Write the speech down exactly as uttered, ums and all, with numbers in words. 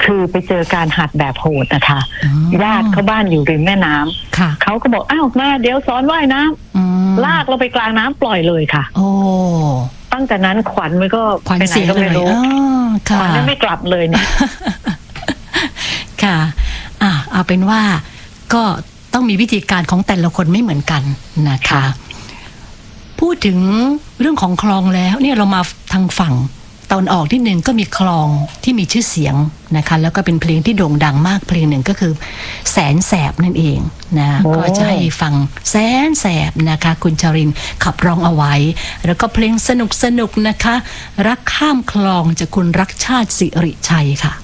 คือไปเจอการหัดแบบโหดนะคะญาติเขาบ้านอยู่ริมแม่น้ำเขาก็บอกอ้าวมาเดี๋ยวสอนว่ายน้ำลากเราไปกลางน้ำปล่อยเลยค่ะโอ้ตั้งแต่นั้นขวัญมันก็ไปไหนก็ไม่รู้ขวัญไม่กลับเลยเนี่ยค่ะอ่ะเอาเป็นว่าก็ต้องมีวิธีการของแต่ละคนไม่เหมือนกันนะคะพูดถึงเรื่องของคลองแล้วเนี่ยเรามาทางฝั่งตอนออกที่หนึ่งก็มีคลองที่มีชื่อเสียงนะคะแล้วก็เป็นเพลงที่โด่งดังมากเพลงหนึ่งก็คือแสนแสบนั่นเองนะก็จะให้ฟังแสนแสบนะคะคุณชรินทร์ขับร้องเอาไว้แล้วก็เพลงสนุกสนุกนะคะรักข้ามคลองจากคุณรักชาติสิริชัยค่ะ